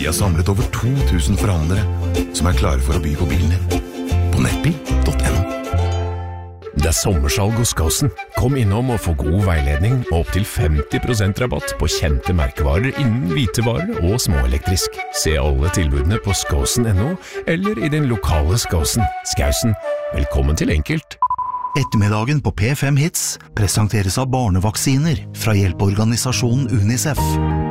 Vi har samlet over 2000 forhandlere som klare for å by på bilen din. På nettbil.no. Det sommersalg hos Skåsen. Kom innom og få god veiledning og opp til 50% rabatt på kjente merkevarer innen hvitevarer og småelektrisk. Se alle tilbudene på skåsen.no eller i den lokale Skåsen. Skåsen, velkommen til enkelt. Ettermiddagen på P5 Hits presenteres av barnevaksiner fra hjelpeorganisasjonen UNICEF.